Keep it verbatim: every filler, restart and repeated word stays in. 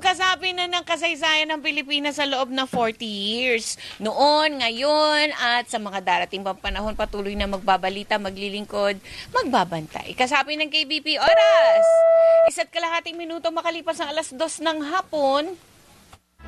kasapi na ng kasaysayan ng Pilipinas sa loob ng forty years. Noon, ngayon, at sa mga darating pang panahon, patuloy na magbabalita, maglilingkod, magbabantay. Kasapi ng K B P Oras. Isa't kalahating minuto makalipas ang alas dos ng hapon.